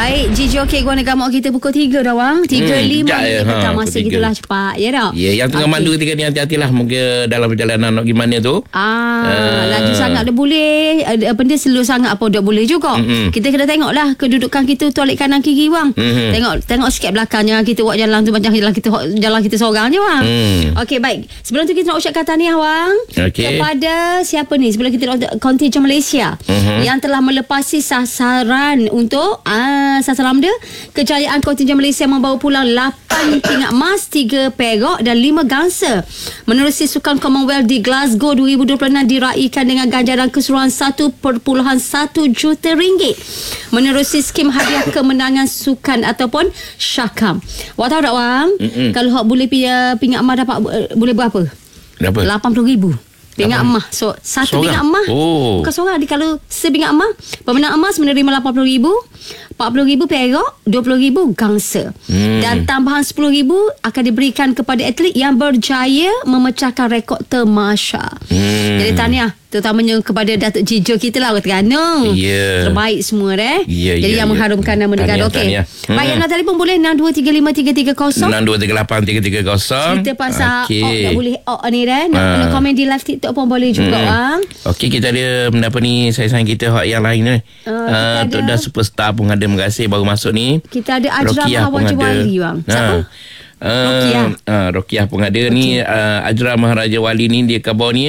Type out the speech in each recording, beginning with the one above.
Baik, Jijo Okey Gua Negara kita pukul 3 dah wang. 3.5 petang masa gitulah cepat. Ya tak? Ya, yang tengah mandu ketika ni hati-hatilah. Mungkin dalam perjalanan nak pergi mana tu. Laju sangat dah boleh. Benda slow sangat apa dah boleh juga. Kita kena tengoklah kedudukan kita toilet kanan kiri wang. Tengok sikit belakang. Jangan kita buat jalan tu macam jalan kita seorang je wang. Okey, baik. Sebelum tu kita nak ucapkan tahniah wang. Kepada siapa ni? Sebelum kita nak kontinjen Malaysia yang telah melepasi sasaran untuk sasaran dia. Kejayaan kontinjen Malaysia membawa pulang 8 pingat emas, 3 perak dan 5 gangsa menerusi Sukan Commonwealth di Glasgow 2026 diraihkan dengan ganjaran keseluruhan 1.1 juta ringgit menerusi skim hadiah kemenangan sukan ataupun Syakam. Awak tahu tak wang? Kalau awak boleh pingat emas dapat boleh berapa? 80,000 pingat emas. So satu pingat emas bukan seorang. Kalau sepingat emas, pemenang emas menerima 80,000, 40,000 perak, 20,000 gangsa. Dan tambahan 10,000 akan diberikan kepada atlet yang berjaya memecahkan rekod Temasya. Jadi tahniah terutamanya kepada Datuk Jijo kita lah, Terengganu. Terbaik semua Jadi yang mengharumkan nama negara. Okey. Baik, yang nak telefon boleh 62353330 62383330. Cerita pasal tak boleh ni nak komen di live TikTok pun boleh juga bang. Okey, kita ada apa ni sayang kita yang lain ni. Tok dah superstar pun ada, terima kasih baru masuk ni. Kita ada Ajra Maharaja Wali bang. Siapa? Rokiah pun ada ni. Ajra Maharaja Wali ni dia khabar ni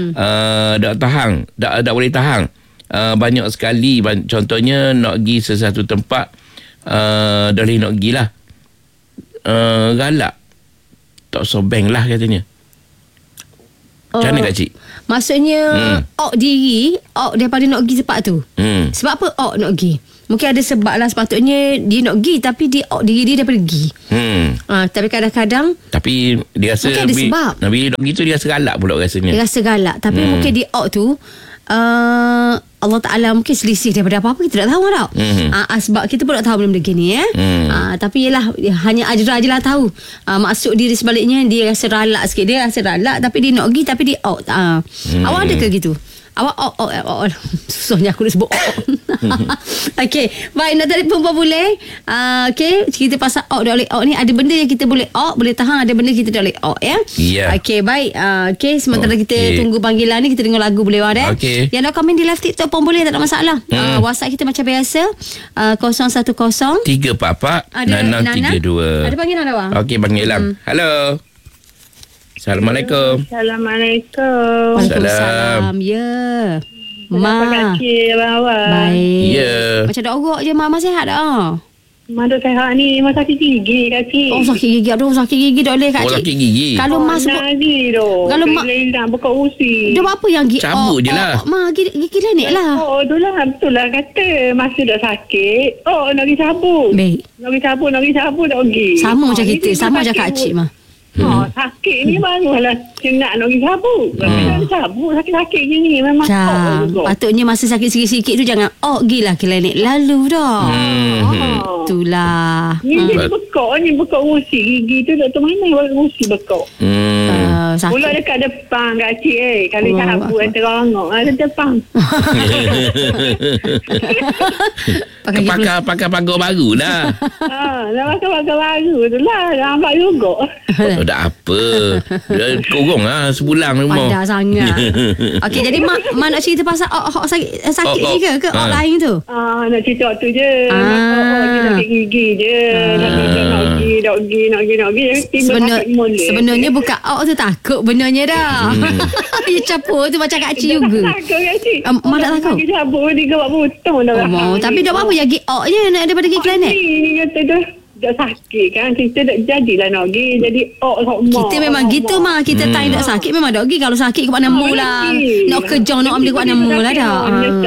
tak boleh tahan. Banyak sekali contohnya nak pergi sesuatu tempat dah boleh nak pergi lah, galak tak sobeng lah katanya. Macam mana Kak Cik? Maksudnya diri daripada nak pergi tempat tu. Sebab apa nak pergi? Mungkin ada sebab lah. Sepatutnya dia nak pergi tapi dia diri dia daripada pergi. Tapi kadang-kadang tapi dia rasa mungkin ada sebab. Nabi nak pergi tu dia rasa galak pula rasanya. Dia rasa galak. Tapi mungkin dia tu Allah Ta'ala mungkin selisih daripada apa-apa, kita tak tahu tak. Sebab kita pun tak tahu benda gini tapi yelah, hanya Ajra je lah tahu maksud diri sebaliknya. Dia rasa ralak sikit. Dia rasa ralak tapi dia nak pergi tapi dia awak ada ke gitu? Awak susahnya aku nak sebut Okey, baik, nak telefon pun boleh. Okey, cerita pasal dah boleh ni. Ada benda yang kita boleh boleh tahan, ada benda kita tak boleh Okey, baik. Okey, sementara kita tunggu panggilan ni, kita dengar lagu boleh Okey. Yang nak komen di live TikTok pun boleh, tak ada masalah. WhatsApp kita macam biasa 010 344 6632. Ada panggilan awak? Okey, panggilan. Halo. Assalamualaikum. Assalamualaikum. Waalaikumsalam. Ya. Apa kaki awak? Baik. Ya. Macam dah orok je, Mak sihat tak? Mak duk sehat ni. Mak sakit gigi kaki. Sakit gigi. Aduh, sakit gigi tak boleh Kak Cik. Sakit gigi. Kalau Mak sebut lagi tu. Kalau Mak hilang buka usi. dia apa yang gigi? Cabut je lah. Mak gigi klinik lah. Itulah betul lah kata. Masa dah sakit. Nak pergi cabut. Baik. Nak pergi cabut tak pergi. Sama macam kita. Sama macam Kak Cik Mak. Sakit ni barulah nak pergi cabut. Tapi nak cabut sakit-sakit gini memang patutnya masa sakit sikit-sikit tu jangan gilah klinik lalu dah. Itulah. Ni dia bekak usi gigi tu tak tahu mana usi bekak. Pula dekat depan Kak Cik kalau cabut terangok ada depan. Pakai pagar baru lah. Dah pakai pagar baru tu lah. Nampak juga. Tak apa. Korong lah sebulan rumah. Padah sangat. Okey, jadi Mak nak cerita pasal sakit ni ke lain tu? Nak cerita tu je. Sakit gigi je. Nak pergi. Sebenarnya bukan tu takut benarnya dah. Dia capur tu macam Kak Cik juga. Takut Kak Cik. Mak tak takut. Dia cabut dia buat butong dah. Tapi dah apa yang je daripada pergi klinik. Ni kata dah sakit kan, kita dah jadilah nak pergi jadi kita memang gitu Mak. Kita time tak sakit memang dah pergi. Kalau sakit ke mana mula nak kejang nak ambil ke mana mula dah.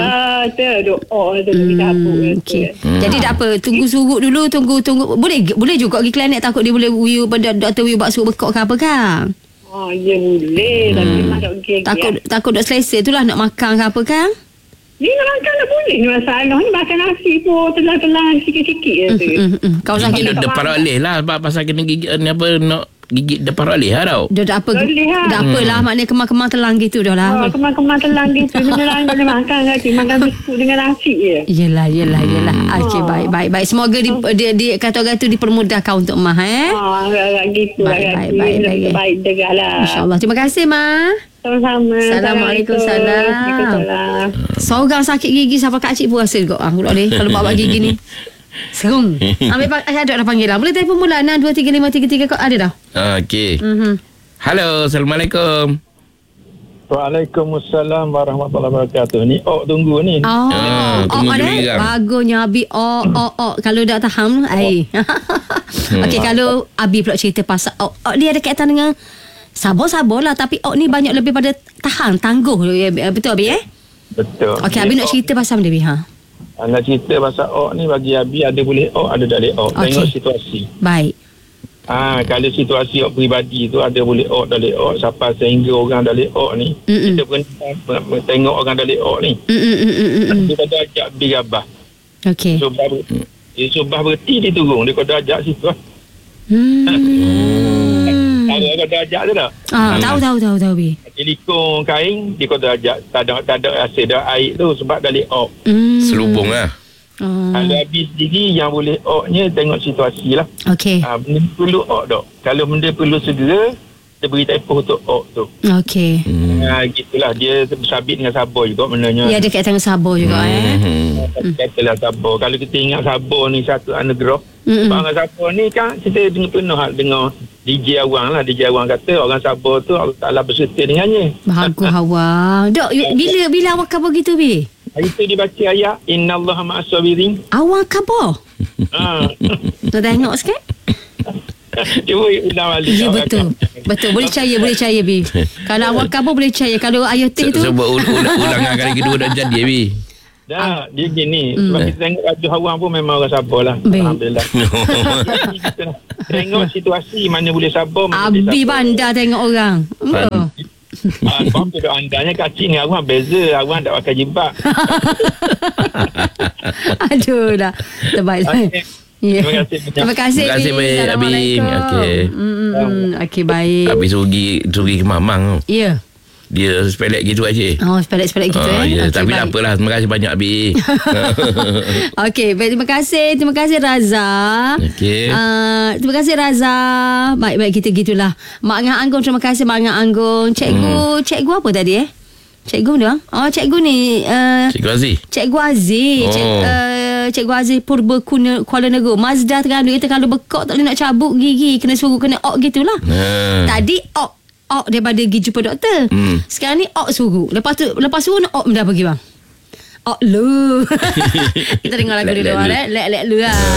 Jadi tak apa, tunggu surut dulu. Tunggu boleh juga pergi klinik. Takut dia boleh Dr. Wiu buat suruh bekok ke apa kan. Ya boleh. Tapi memang tak pergi. Takut tak selesa tu lah nak makan ke apa kan. Ni nak makan tak boleh ni masalah. Ni makan nasi pun telang-telang sikit-sikit je tu. Kau sakit depan oleh lah pasal kena gigi ni apa nak gigit depan oleh tau. Dah tak apa. Boleh, Dah apalah, maknanya kemar-kemar telang gitu dah lah. Kemar-kemar telang gitu. Beneran boleh makan kaki. Makan biskut dengan nasi je. Yelah. Okey, baik. Semoga dia kata orang tu dipermudahkan untuk Mah Gitu lah. Baik. Baik dengar lah. InsyaAllah. Terima kasih, Ma. Sama-sama. Assalamualaikum. Seorang sakit gigi sampai kak cik pun rasa juga. Pula ni kalau bawa gigi ni. Serung. Ambil ada dah panggilan. Boleh telefon mula 623533 kau ada dah. Okey. Halo, Assalamualaikum. Waalaikumsalam warahmatullahi wabarakatuh. Ni tunggu ni. Tunggu dulu dah. Bagusnya Abi. Kalau dah tahan Okey, kalau Abi pula cerita pasal dia ada kaitan dengan sabar lah, tapi ni banyak lebih pada tangguh. Betul Abi Betul. Okey, Abi nak cerita pasal dia Abi Nak cerita pasal ni bagi Abi ada boleh ada tak boleh Tengok situasi. Baik. Kalau situasi peribadi tu ada boleh tak boleh sampai sehingga orang dah boleh ni. Kita pun tengok orang dah boleh ni. Kita kata ajak Abi Rabah. Okey. So berhenti dia turun. Dia kata ajak situ. Tahu kata ajak tu tak? Tahu Bi. Telikung kain dia kata ajak tak ada hasil dah air tu sebab dah leak Selubung lah. Kalau habis sendiri yang boleh nya tengok situasi lah. Okey. Benda perlu tak? Kalau benda perlu segera dia beri tempoh untuk tu. Okey. Gitulah dia bersabit dengan sabar juga benarnya. Ya, dia kaitan dengan sabar juga Katalah sabar. Kalau kita ingat sabar ni satu anugerah. Sebab orang sabar ni kan kita penuh dengan DJ Awang lah. DJ Awang kata orang sabar tu Allah Ta'ala berserta dengannya. Bagus Awang. Dok, bila awak khabar gitu Bi? Hari tu dia baca ayat Innallaha ma'as-sabirin. Awak khabar? Nak tengok sikit? Cuba ulang balik. Ya, betul. Boleh percaya Bi. Kalau awak khabar boleh percaya. Kalau ayat tu Sebab ulangan kali kedua dah jadi Bi. Dah, dia gini. Sebab kita tengok Raja Hawang pun memang orang sabar lah. Alhamdulillah. Tengok situasi mana boleh sabar, mana boleh Abi sabar. bandar tengok orang. Faham tu andanya kacik ni Awang beza. Awang tak pakai jilbab. Aduh dah. Terbaik. Ya. Terima kasih baik Abi. Okey, baik. Abi suruh ke Mamang. Ya. Dia sepelek gitu aja. Sepelek gitu Ya, okay, tapi tak apalah. Terima kasih banyak Abi. Okey, baik, terima kasih Raza. Okey. Terima kasih Raza. Baik kita gitulah. Mak Ngah Anggung, terima kasih Mak Ngah Anggung. Cikgu apa tadi Cikgu dia? Cikgu ni Cikgu Aziz. Cikgu Aziz. Cikgu Aziz Purba Kuala Negara. Mazda Terengganu kata kalau bekok tak boleh nak cabut gigi, kena suruh kena gitulah. Tadi daripada pergi jumpa doktor. Sekarang ni suruh. Lepas suruh nak benda pergi bang. Lu. Kita dengar lagu dulu. Let lu lah.